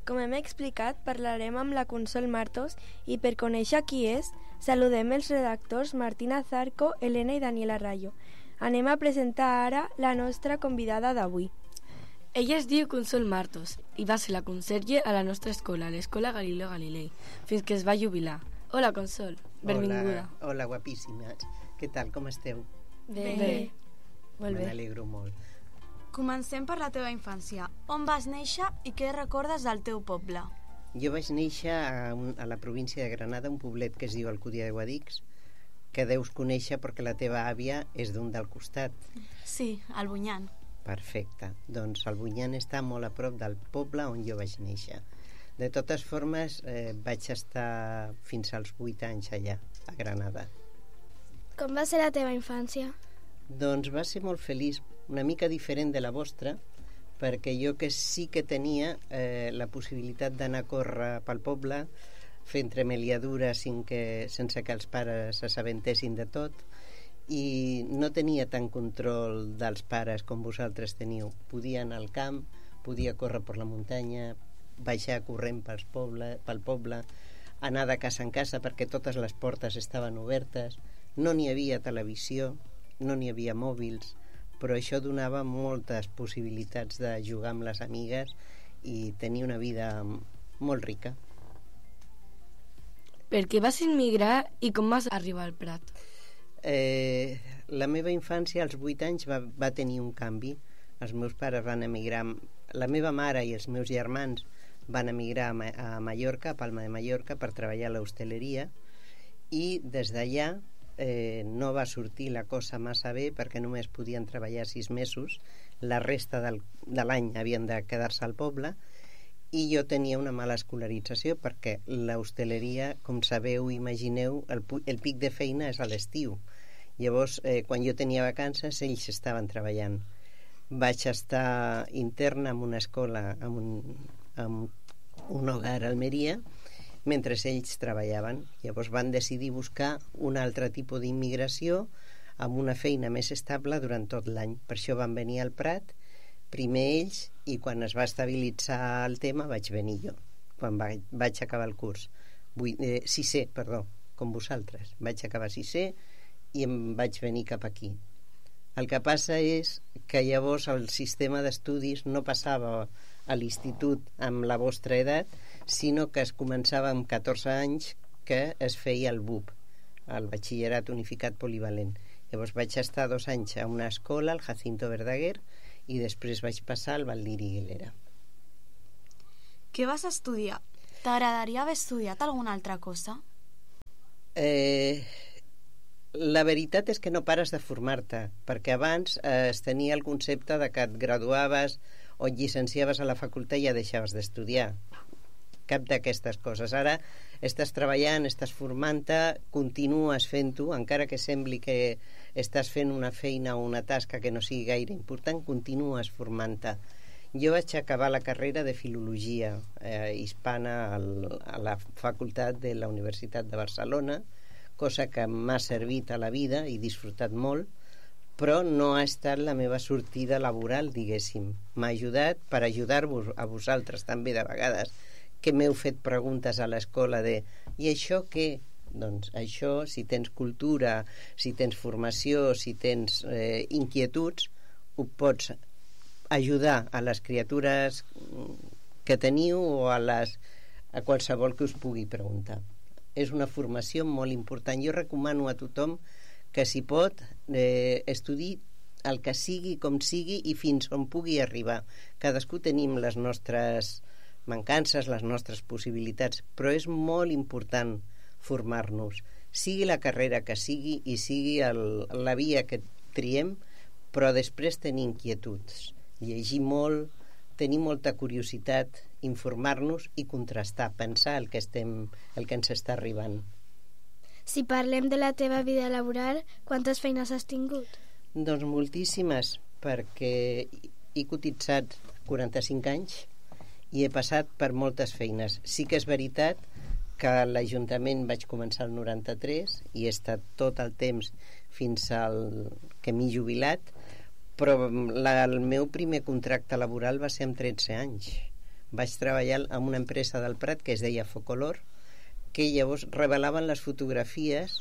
Com hem explicat, parlarem amb la Consol Martos i per conèixer qui és, saludem els redactors Martina Zarco, Elena i Daniela Rayo. Anem a presentar ara la nostra convidada d'avui. Ella es diu Consol Martos i va ser la conserge a la nostra escola, l'Escola Galileo Galilei, fins que es va jubilar. Hola, Consol, benvinguda. Hola, guapíssimes. Què tal, com esteu? Bé. Molt bé. Me n'alegro molt. Comencem per la teva infància. On vas néixer i què recordes del teu poble? Jo vaig néixer a la província de Granada, un poblet que es diu Alcúdia de Guadix, que deus conèixer perquè la teva àvia és d'un del costat. Sí, al Bunyan. Perfecte. Doncs el Bunyan està molt a prop del poble on jo vaig néixer. De totes formes, vaig estar fins als 8 anys allà, a Granada. Com va ser la teva infància? Doncs va ser molt feliç, una mica diferent de la vostra, perquè jo que sí que tenia la possibilitat d'anar a córrer pel poble, fer entremeliadures sense que els pares s'assabentessin de tot, i no tenia tant control dels pares com vosaltres teniu. Podia anar al camp, podia córrer per la muntanya, baixar corrent pel poble, anar de casa en casa perquè totes les portes estaven obertes, no n'hi havia televisió, no n'hi havia mòbils, però això donava moltes possibilitats de jugar amb les amigues i tenir una vida molt rica. Per què vas immigrar i com vas arribar al Prat? La meva infància als 8 anys va tenir un canvi. Els meus pares van emigrar, la meva mare i els meus germans van emigrar a Mallorca, a Palma de Mallorca, per treballar a l'hostaleria, i des d'allà no va sortir la cosa massa bé perquè només podien treballar 6 mesos, la resta de l'any havien de quedar-se al poble, i jo tenia una mala escolarització perquè l'hostaleria, com sabeu, imagineu, el pic de feina és a l'estiu. Llavors, quan jo tenia vacances, ells estaven treballant. Vaig estar interna en una escola, en un hogar a Almeria, mentre ells treballaven. Llavors van decidir buscar un altre tipus d'immigració amb una feina més estable durant tot l'any. Per això van venir al Prat, primer ells, i quan es va estabilitzar el tema vaig venir jo, quan vaig acabar el curs. Sisè, com vosaltres. Vaig acabar sisè i em vaig venir cap aquí. El que passa és que llavors el sistema d'estudis no passava a l'institut amb la vostra edat, sinó que es començava amb 14 anys, que es feia el BUP, el Batxillerat Unificat Polivalent. Llavors vaig estar 2 anys a una escola, al Jacinto Verdaguer, i després vaig passar al Baldiri Guilera. Què vas estudiar? T'agradaria haver estudiat alguna altra cosa? La veritat és que no pares de formar-te, perquè abans es tenia el concepte de que et graduaves o et llicenciaves a la facultat i ja deixaves d'estudiar. Cap d'aquestes coses. Ara estàs treballant, estàs formant-te, continues fent-ho, encara que sembli que estàs fent una feina o una tasca que no sigui gaire important, continues formant-te. Jo vaig acabar la carrera de Filologia hispana a la facultat de la Universitat de Barcelona, cosa que m'ha servit a la vida i disfrutat molt, però no ha estat la meva sortida laboral, diguéssim. M'ha ajudat per ajudar-vos a vosaltres també de vegades, que m'heu fet preguntes a l'escola de i això què? Doncs això, si tens cultura, si tens formació, si tens inquietuds, ho pots ajudar a les criatures que teniu o a qualsevol que us pugui preguntar. És una formació molt important. Jo recomano a tothom que si pot estudiï el que sigui, com sigui i fins on pugui arribar. Cadascú tenim les nostres mancances, les nostres possibilitats, però és molt important formar-nos, sigui la carrera que sigui i sigui la via que triem, però després tenir inquietuds, llegir molt, tenir molta curiositat, informar-nos i contrastar, pensar el que ens està arribant. Si parlem de la teva vida laboral, quantes feines has tingut? Doncs moltíssimes, perquè he cotitzat 45 anys i he passat per moltes feines. Sí que és veritat que a l'Ajuntament vaig començar el 93 i he estat tot el temps fins al que m'he jubilat, però el meu primer contracte laboral va ser amb 13 anys. vaig treballar en una empresa del Prat que es deia Focolor, que llavors revelaven les fotografies,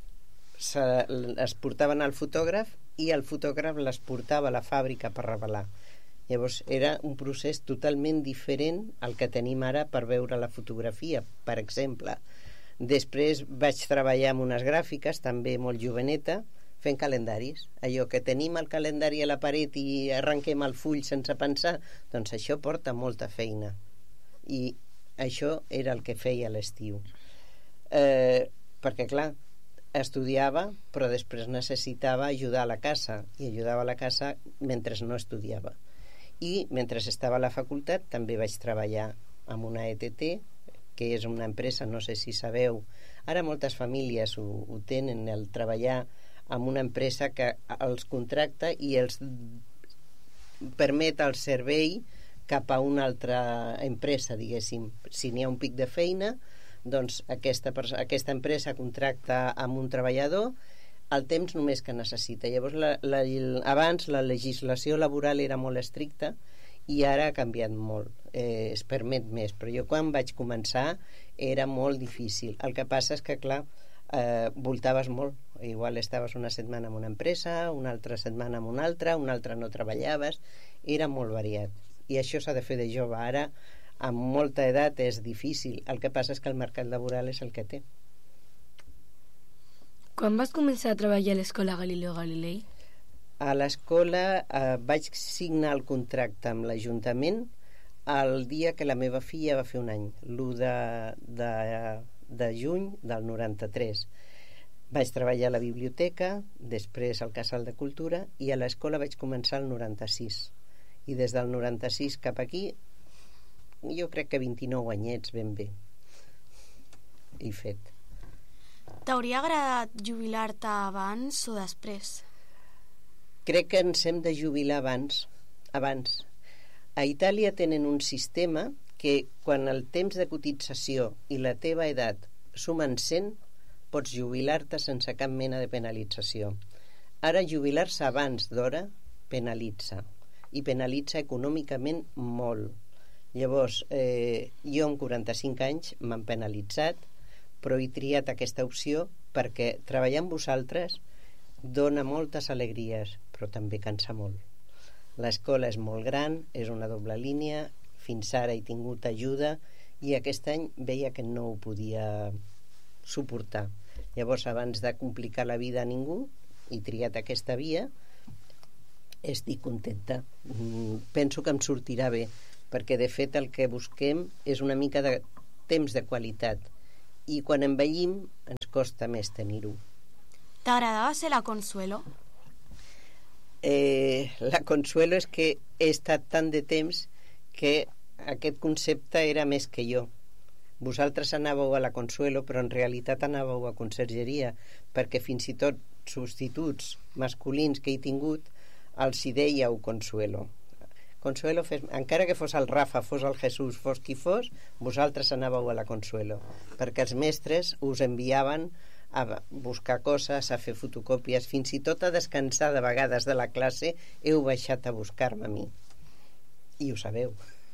es portaven al fotògraf i el fotògraf les portava a la fàbrica per revelar. Llavors era un procés totalment diferent al que tenim ara per veure la fotografia, per exemple. Després vaig treballar amb unes gràfiques, també molt joveneta, fent calendaris. Allò que tenim el calendari a la paret i arrenquem el full sense pensar, doncs això porta molta feina. I això era el que feia a l'estiu. Perquè, clar, estudiava, però després necessitava ajudar a la casa, i ajudava a la casa mentre no estudiava. I mentre estava a la facultat també vaig treballar amb una ETT, que és una empresa, no sé si sabeu, ara moltes famílies ho tenen, el treballar amb una empresa que els contracta i els permet el servei cap a una altra empresa, diguéssim. Si n'hi ha un pic de feina, doncs aquesta empresa contracta amb un treballador el temps només que necessita. Llavors, abans la legislació laboral era molt estricta i ara ha canviat molt, es permet més, però jo quan vaig començar era molt difícil. El que passa és que, clar, voltaves molt. Igual estaves una setmana en una empresa, una altra setmana en una altra no treballaves, era molt variat. I això s'ha de fer de jove. Ara, amb molta edat, és difícil. El que passa és que el mercat laboral és el que té. Quan vas començar a treballar a l'Escola Galileo Galilei? A l'escola vaig signar el contracte amb l'Ajuntament el dia que la meva filla va fer un any, l'1 de juny del 93. Vaig treballar a la biblioteca, després al Casal de Cultura, i a l'escola vaig començar el 96. I des del 96 cap aquí, jo crec que 29 anyets ben bé he fet. T'hauria agradat jubilar-te abans o després? Crec que ens hem de jubilar abans. A Itàlia tenen un sistema que quan el temps de cotització i la teva edat sumen 100, pots jubilar-te sense cap mena de penalització. Ara jubilar-se abans d'hora penalitza, i penalitza econòmicament molt. Llavors, jo amb 45 anys m'han penalitzat, però he triat aquesta opció perquè treballar amb vosaltres dona moltes alegries, però també cansa molt. L'escola és molt gran, és una doble línia, fins ara he tingut ajuda i aquest any veia que no ho podia suportar. Llavors, abans de complicar la vida a ningú, he triat aquesta via, estic contenta. Penso que em sortirà bé, perquè de fet el que busquem és una mica de temps de qualitat i quan envellim ens costa més tenir-ho. T'agradava ser la Consuelo? La Consuelo és que he estat tant de temps que aquest concepte era més que jo. Vosaltres anàveu a la Consuelo, però en realitat anàveu a consergeria, perquè fins i tot substituts masculins que he tingut els hi dèieu Consuelo. Consuelo, encara que fos el Rafa, fos el Jesús, fos qui fos, vosaltres anàveu a la Consuelo, perquè els mestres us enviaven a buscar coses, a fer fotocòpies, fins i tot a descansar de vegades de la classe heu baixat a buscar-me a mi. I ho sabeu.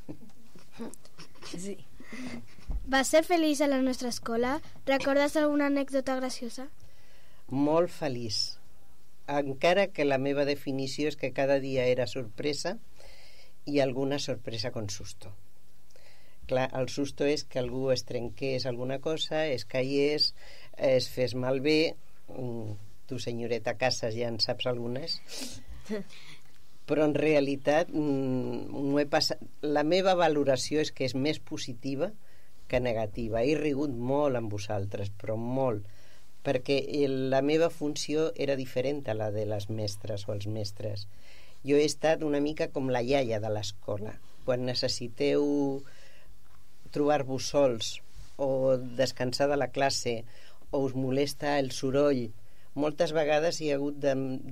Sí. Vas ser feliç a la nostra escola? Recordes alguna anècdota graciosa? Molt feliç. Encara que la meva definició és que cada dia era sorpresa i alguna sorpresa con susto. Clar, el susto és que algú es trenqués alguna cosa, es caigués, es fes malbé. Tu, senyoreta Casas, ja en saps algunes. Però en realitat no he passat. La meva valoració és que és més positiva que negativa. He rigut molt amb vosaltres, però molt, perquè la meva funció era diferent a la de les mestres o els mestres. Jo he estat una mica com la iaia de l'escola. Quan necessiteu trobar-vos sols o descansar de la classe o us molesta el soroll, moltes vegades hi ha hagut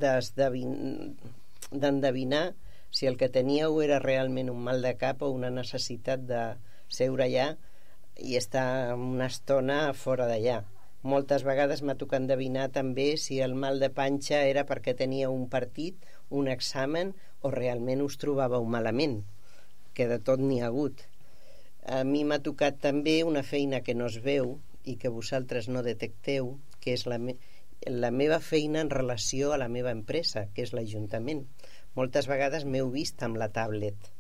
d'endevinar si el que teníeu era realment un mal de cap o una necessitat de seure allà i estar una estona fora d'allà. Moltes vegades m'ha tocat endevinar també si el mal de panxa era perquè tenia un partit, un examen, o realment us trobàveu malament, que de tot n'hi ha hagut. A mi m'ha tocat també una feina que no es veu i que vosaltres no detecteu, que és la meva feina en relació a la meva empresa, que és l'Ajuntament. Moltes vegades m'heu vist amb la tablet.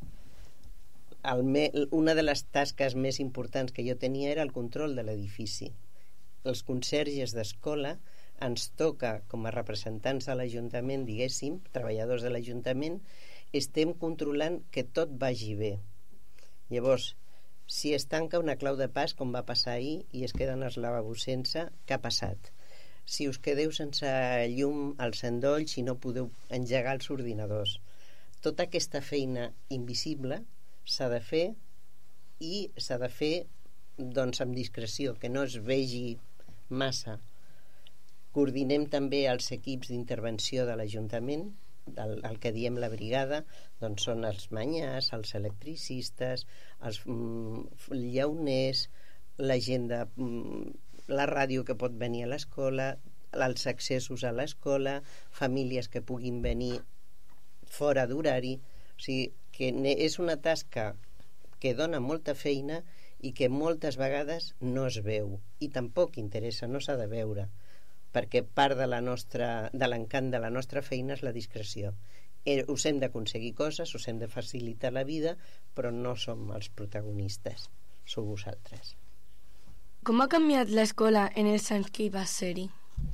Una de les tasques més importants que jo tenia era el control de l'edifici. Els conserges d'escola ens toca, com a representants de l'Ajuntament, diguéssim, treballadors de l'Ajuntament, estem controlant que tot vagi bé. Llavors, si es tanca una clau de pas, com va passar ahir, i es queden els lavabos sense, què ha passat? Si us quedeu sense llum als endolls i no podeu engegar els ordinadors. Tota aquesta feina invisible s'ha de fer, i s'ha de fer doncs amb discreció, que no es vegi massa. Coordinem també els equips d'intervenció de l'Ajuntament, el que diem la brigada, doncs són els manyars, els electricistes, els llauners, la gent de la ràdio que pot venir a l'escola, els accessos a l'escola, famílies que puguin venir fora d'horari. O sigui, que és una tasca que dona molta feina i que moltes vegades no es veu i tampoc interessa, no s'ha de veure, perquè part de l'encant de la nostra feina és la discreció. Us hem d'aconseguir coses, us hem de facilitar la vida, però no som els protagonistes, sou vosaltres. Com ha canviat l'escola en els anys que hi va ser-hi?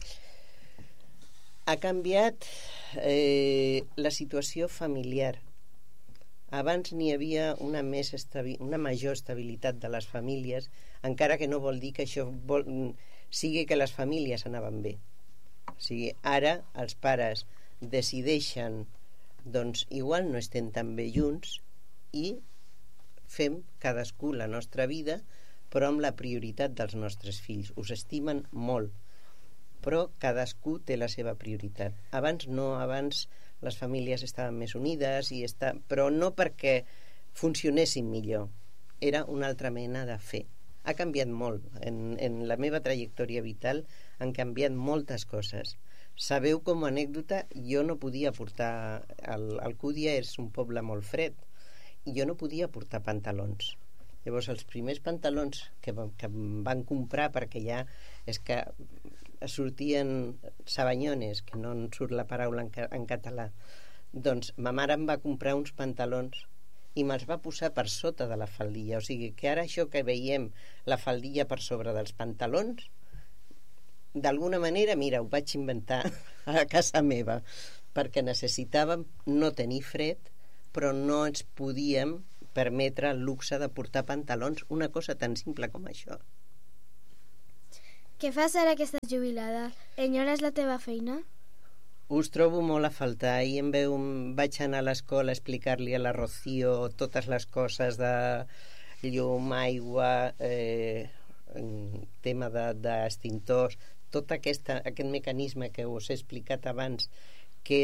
Ha canviat la situació familiar. Abans n'hi havia una major estabilitat de les famílies, encara que no vol dir que això sigui que les famílies anaven bé. O sigui, ara els pares decideixen, doncs igual no estem tan bé junts i fem cadascú la nostra vida, però amb la prioritat dels nostres fills. Us estimen molt, però cadascú té la seva prioritat. Abans no, abans les famílies estaven més unides, però no perquè funcionessin millor. Era una altra mena de fer. Ha canviat molt. En la meva trajectòria vital han canviat moltes coses. Sabeu, com a anècdota, jo no podia portar... Alcúdia és un poble molt fred i jo no podia portar pantalons. Llavors, els primers pantalons que em van comprar, perquè ja és que sortien sabanyones, que no en surt la paraula en català, doncs ma mare em va comprar uns pantalons i me'ls va posar per sota de la faldilla. O sigui que ara això que veiem, la faldilla per sobre dels pantalons, d'alguna manera, mira, ho vaig inventar a casa meva, perquè necessitàvem no tenir fred, però no ens podíem permetre el luxe de portar pantalons, una cosa tan simple com això. Què fas ara que estàs jubilada? Enyores la teva feina? Us trobo molt a faltar. Ahir vaig anar a l'escola a explicar-li a la Rocío totes les coses de llum, aigua, tema d'extintors, tot aquest mecanisme que us he explicat abans, que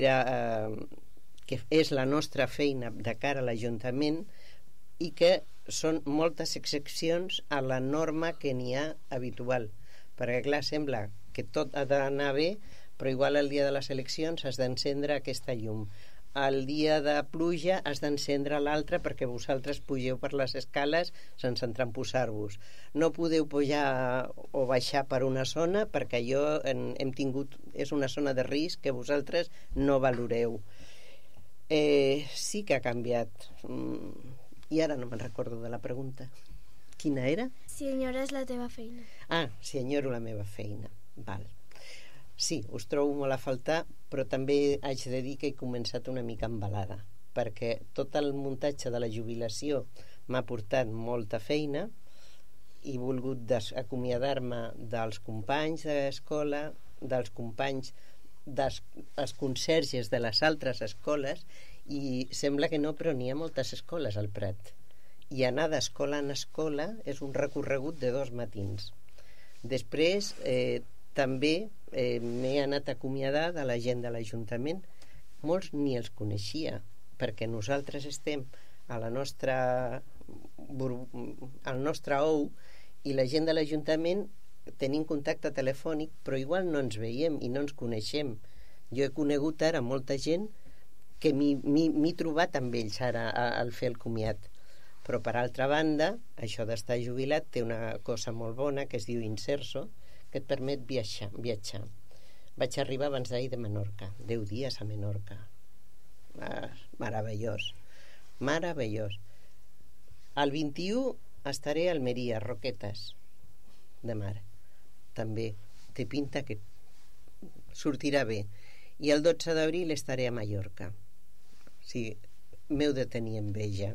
és la nostra feina de cara a l'Ajuntament i que són moltes excepcions a la norma que n'hi ha habitual. Perquè, clar, sembla que tot ha d'anar bé, però igual el dia de les eleccions has d'encendre aquesta llum. El dia de pluja has d'encendre l'altra perquè vosaltres pugeu per les escales sense entramposar-vos. No podeu pujar o baixar per una zona perquè hem tingut... És una zona de risc que vosaltres no valoreu. Sí que ha canviat. I ara no me'n recordo de la pregunta. Quina era? Si enyores la teva feina. Si enyoro la meva feina. Val. Sí, us trobo molt a faltar, però també haig de dir que he començat una mica embalada, perquè tot el muntatge de la jubilació m'ha portat molta feina i he volgut acomiadar-me dels companys de l'escola, dels companys dels conserges de les altres escoles, i sembla que no, però n'hi ha moltes escoles al Prat. I anar d'escola en escola és un recorregut de 2 matins. Després també m'he anat a acomiadar de la gent de l'Ajuntament. Molts ni els coneixia, perquè nosaltres estem al nostre ou i la gent de l'Ajuntament tenim contacte telefònic, però igual no ens veiem i no ens coneixem. Jo he conegut ara molta gent que m'he trobat amb ells ara al fer el comiat. Però, per altra banda, això d'estar jubilat té una cosa molt bona que es diu inserso, que et permet viatjar. Vaig arribar abans d'ahir de Menorca, 10 dies a Menorca. Meravellós. El 21 estaré a Almeria, Roquetes de Mar. També té pinta que sortirà bé. I el 12 d'abril estaré a Mallorca. O sigui, m'heu de tenir enveja.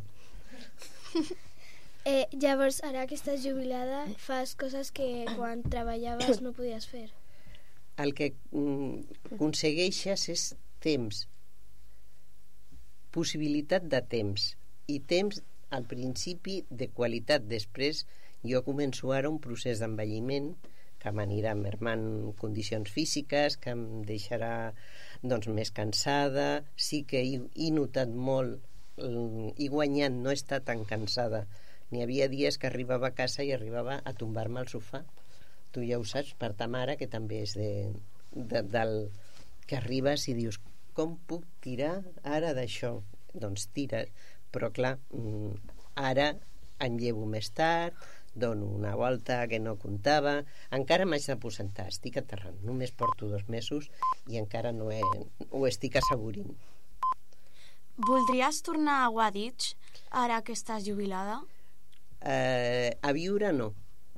Llavors, ara que estàs jubilada, fas coses que quan treballaves no podies fer. El que aconsegueixes és temps, possibilitat de temps, i temps al principi de qualitat. Després jo començo ara un procés d'envelliment que m'anirà mermant condicions físiques, que em deixarà més cansada. Sí que he notat molt, he guanyat no estar tan cansada. N'hi havia dies que arribava a casa i arribava a tombar-me al sofà. Tu ja ho saps, per ta mare, que també és del que arribes i dius, com puc tirar ara d'això? Doncs tires, però clar, ara em llevo més tard, dono una volta que no comptava, encara m'haig de aposentar, estic aterrant, només porto 2 mesos i encara no ho estic assaborint. Voldries tornar a Guadix ara que estàs jubilada? A viure no.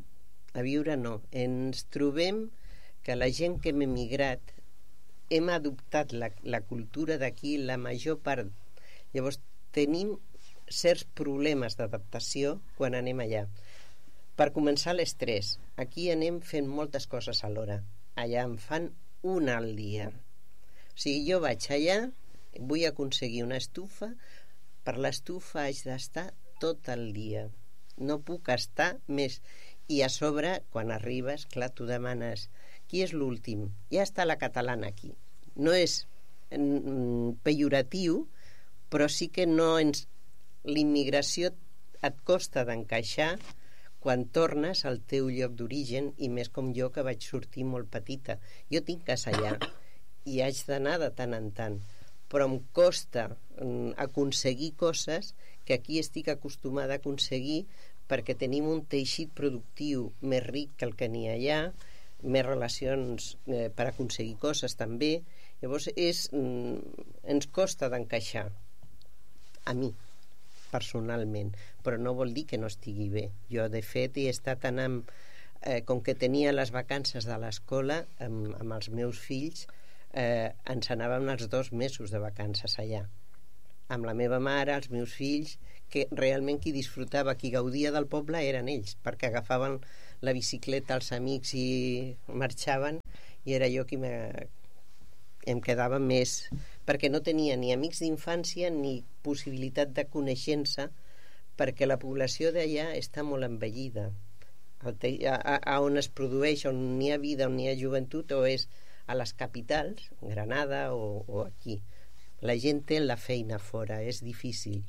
Ens trobem que la gent que hem emigrat hem adoptat la cultura d'aquí la major part. Llavors tenim certs problemes d'adaptació quan anem allà. Per començar, l'estrès. Aquí anem fent moltes coses alhora. Allà en fan una al dia. O sigui, jo vaig allà, vull aconseguir una estufa, per l'estufa haig d'estar tot el dia. No puc estar més. I a sobre, quan arribes, clar, tu demanes qui és l'últim? Ja està la catalana aquí. No és pejoratiu, però sí que l'immigració et costa d'encaixar quan tornes al teu lloc d'origen, i més com jo, que vaig sortir molt petita. Jo tinc casa allà i haig d'anar de tant en tant, però em costa aconseguir coses que aquí estic acostumada a aconseguir, perquè tenim un teixit productiu més ric que el que n'hi ha allà, més relacions per aconseguir coses també. Llavors ens costa d'encaixar, a mi personalment, però no vol dir que no estigui bé. Jo, de fet, he estat anant, com que tenia les vacances de l'escola amb els meus fills, ens anàvem els 2 mesos de vacances allà, amb la meva mare, els meus fills, que realment qui disfrutava, qui gaudia del poble eren ells, perquè agafaven la bicicleta els amics i marxaven, i era jo qui em quedava més, perquè no tenia ni amics d'infància ni possibilitat de coneixença, perquè la població d'allà està molt envellida. On es produeix, on n'hi ha vida, on n'hi ha joventut, o és a les capitals, Granada o aquí. La gent té la feina fora, és difícil.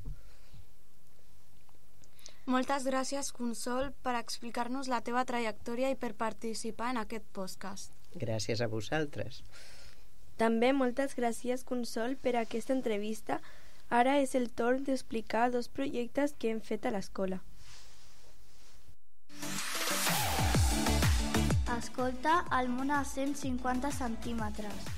Moltes gràcies, Consol, per explicar-nos la teva trajectòria i per participar en aquest podcast. Gràcies a vosaltres. També moltes gràcies, Consol, per aquesta entrevista. Ara és el torn d'explicar 2 projectes que hem fet a l'escola. Escolta el món a 150 centímetres.